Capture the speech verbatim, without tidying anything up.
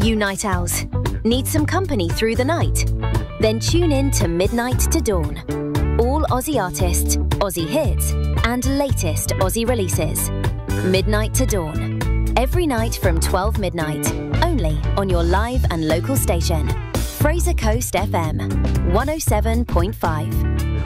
You night owls, need some company through the night? Then tune in to Midnight to Dawn. All Aussie artists, Aussie hits, and latest Aussie releases. Midnight to Dawn. Every night from twelve midnight, only on your live and local station. Fraser Coast F M, one oh seven point five.